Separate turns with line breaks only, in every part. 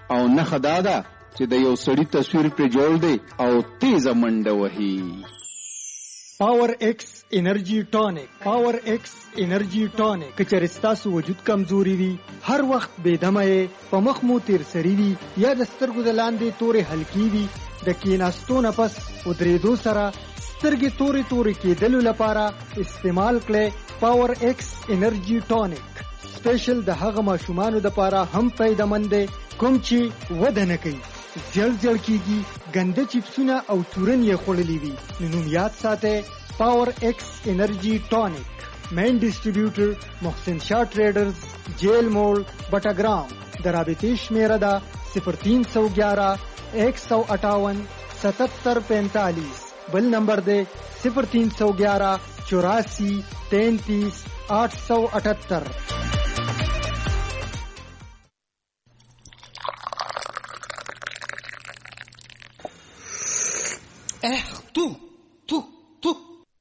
او نښه دا ده چې د یو سړي تصویر پرې جوړ دی او تیزه منډه وهي.
پاور ایکس انرژي ټانک. پاور ایکس انرژي ټانک که چېرې ستاسو وجود کمزوري وي، هر وخت بېدمه یې، په مخ مو تیر سري وي یا د سترګو د لاندې تورې حلقې وي، د کېناستو نه پس ودرېدو سره سترګې تورې تورې کېدلو لپاره استعمال کړئ پاور ایکس انرژي ټانک. سپیشل د هغه ماشومانو دپاره هم فایده‌مند دی کوم چې وده نه کوي، زیړ کېږي، ګنده چپسونه او چورن یې خوړلي وي. نو یاد ساتئ پاور ایکس انرژي ټانک. مین ډسټریبیوټر محسن شاه ټریډرز، جیل موړ، بټاګرام. د رابطې شمیره ده 0311 158 7745. بل نمبر دی 0311 84 33 878.
تو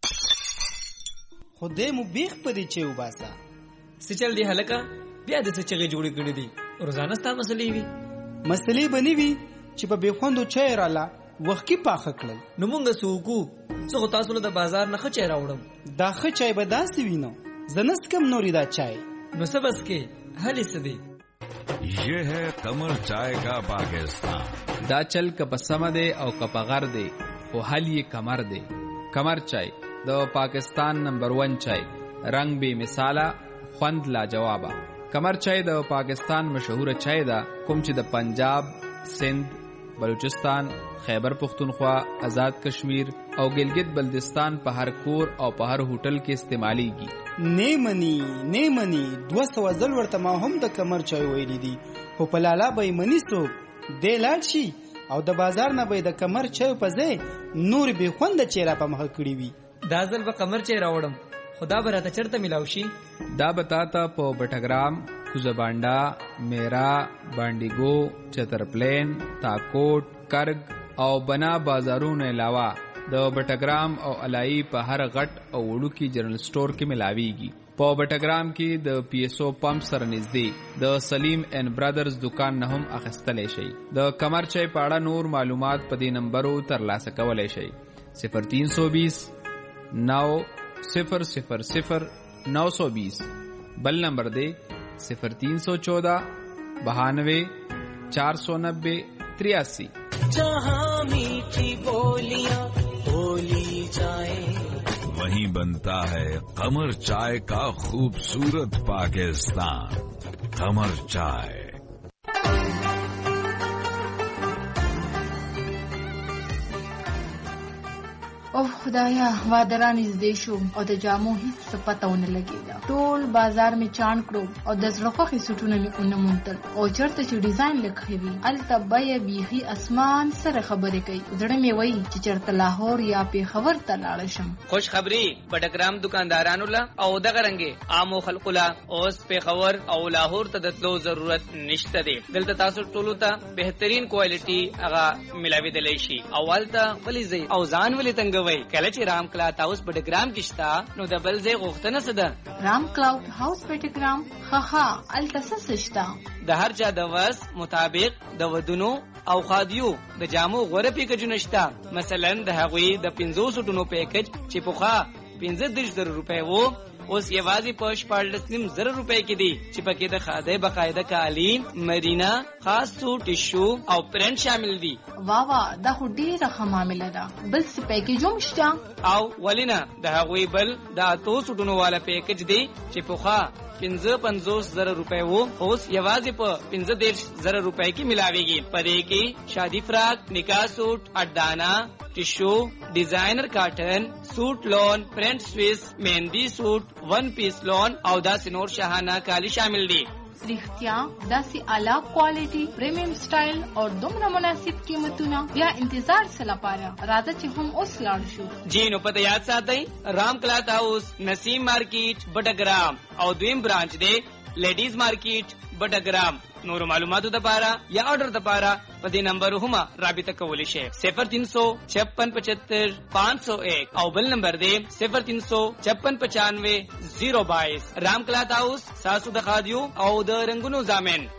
خدای مو بیخ پدې چې وباسا
سچل دی هلکا بیا د څه چغې جوړې کړې دي. روزانه ستا مسلې وي.
مسلې بنې وي چې په بېخوندو چای راله وخت کې پاخه کړل.
نو مونږ سوکو څه خو تاسو له د بازار نه ښه چای راوړم.
دا ښه چای به داسې وي نو زه نه څکم نورې دا چای.
نو څه بس کې هلې څه دی.
یہ ہے قمر چائے کا پاکستان.
دا چل که په سمه دی او که په غر دی خو حل یې کمر دی. کمر چای د پاکستان نمبر 1 چای، رنگ بے مثاله، خوند لاجوابه. کمر چای د پاکستان مشهوره چای ده کوم چې د پنجاب، سندھ، بلوچستان، خیبر پختونخوا، آزاد کشمیر او گلگت بلتستان په هر کور او په هر هوټل کې استعمالیږي.
نه منی 200 ځل ورته ما هم د کمر چای ویلی دي، خو په لالا به منی سو دی لاړ شي او د بازار نه به د کمر چای په ځای نور به خوند چیرې په مخ کړی وي.
دا ځل به کمر چای راوړم، خدا به راته چرته ملاو شي.
دا بتاتا په بټګرام، کوزبانډا، میرا، بانډیګو، چترپلین، تاکوټ، کرگ او بنا بازارونو علاوه د بټګرام او علای په هر غټ او وړوکی جنرال سٹور کې ملاويږي. په بټګرام کې د پی ایس او پمپ سره نږدې د سلیم اینڈ برادرز دکان نه هم اخیستلی شي. د کمر چای په اړه نور معلومات په دې نمبرو ترلاسه کولی شي. 0320 9000 920. بل نمبر دی 0314 92 490 83.
جہاں میٹھی بولیاں بولی جائیں
वहीं बनता है कमर चाय का खूबसूरत पाकिस्तान. कमर चाय.
اوه خدایا وادران نږدې شو او د جامو هیڅ څه پته ونه لګېده. ټول بازار مې چاڼ کړو او د زړه خوښې سوټونه مې ونه موندل او چېرته چې ډیزاین لږ وي هلته بیه بیخي اسمان سره خبرې کوي. زړه مې وایي چې چېرته لاهور یا پېښور ته لاړه شم.
خوش خبري بټګرام دکاندارانو له او دغه رنګې عامو خلقو له اوس پېښور او لاهور ته د تلو ضرورت نشته دی. دلته تاسو ټولو ته بهترین کوالټي هغه ملاوېدلی شي. اول ته ولې ځئ او ځان ولې تنګوئ. کله چې رام کلاوډ هاوس بټګرام کې شته نو د بل ځای غوښتنه څه ده.
رام کلاوډ هاوس بټګرام ښه هلته څه شته.
د هر چا د وس مطابق د ودونو او خادیو د جامو غوره پیکجونه شته. مثلا د هغوی د 500 ټونو پیکج چې پخوا 15,000 روپۍ وو اوس یوازې په 14,000 روپۍ کې دي چې پکې د خادۍ باقاعده کالي، مرینا، خاص سوټ، ټیشو او پرنټ شامل دي.
واوا دا خو ډېره ښه معامله ده. بل څه پیکج هم شته
او ولینه د هغوی بل د 800 ټونو والا پیکج دی چې پخوا 55,000 روپۍ وو اوس یوازې په 15,000 روپۍ کې ملاويږي. پدې کې شادي فراق، نکاح سوټ، اډانا، ټیشو، ډیزاینر کاټن، سوټ لون، پرنٹ سویس، مهندی سوټ، ون پیس لون او داسې نور شاهانه کالی شامل دي.
رښتیا داسې اعلی کوالټي، پریمیم سټایل او دومره مناسب قیمتونه بیا انتظار څه لپاره؟ راځه چې هم اوس لاړ شو.
جی نو پته یاد ساتئ رام کلاوډ هاوس نسیم مارکیټ بټګرام او دویم برانچ دی لیډیز مارکیټ بټګرام. نور معلوماتو لپاره یا آرډر لپاره په دې نمبر هم رابطه کولی شئ. 035675 501 او بل نمبر دی 035695 022. رام کلاوډ هاوس ساسو د خادیو او د رنگونو ضامن.